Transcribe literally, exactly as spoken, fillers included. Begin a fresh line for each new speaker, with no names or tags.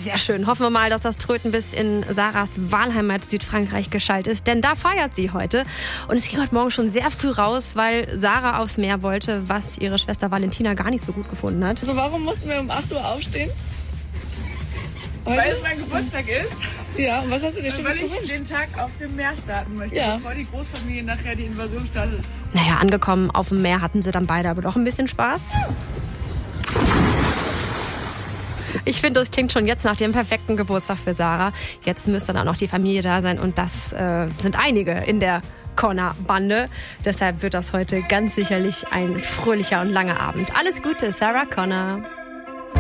sehr schön. Hoffen wir mal, dass das Tröten bis in Sarahs Wahlheimat Südfrankreich geschallt ist. Denn da feiert sie heute. Und es ging heute Morgen schon sehr früh raus, weil Sarah aufs Meer wollte, was ihre Schwester Valentina gar nicht so gut gefunden hat.
Also warum mussten wir um acht Uhr aufstehen?
Heute? Weil es mein Geburtstag ist.
Ja, und was hast du dir schon
Weil
gewünscht?
ich den Tag auf dem Meer starten möchte,
ja.
bevor die Großfamilie nachher die Invasion startet.
Naja, angekommen auf dem Meer hatten sie dann beide aber doch ein bisschen Spaß. Ich finde, das klingt schon jetzt nach dem perfekten Geburtstag für Sarah. Jetzt müsste dann auch noch die Familie da sein und das äh, sind einige in der Connor-Bande. Deshalb wird das heute ganz sicherlich ein fröhlicher und langer Abend. Alles Gute, Sarah Connor.